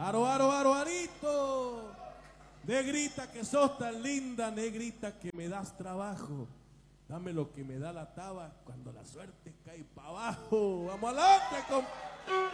Aro, aro, aro, arito. Negrita que sos tan linda, negrita que me das trabajo. Dame lo que me da la taba cuando la suerte cae para abajo. Vamos adelante, compadre.